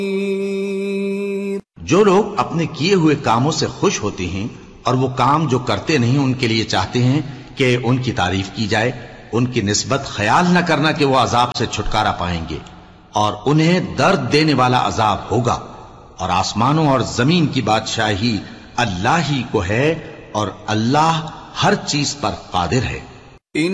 जो लोग अपने किए हुए कामों से खुश होते हैं और वो काम जो करते नहीं उनके लिए चाहते हैं कि उनकी तारीफ की जाए, उनकी निस्बत ख्याल न करना कि वो अजाब से छुटकारा पाएंगे और उन्हें दर्द देने वाला अजाब होगा। और आसमानों और जमीन की बादशाही अल्लाह ही को है और अल्लाह हर चीज पर कादिर है।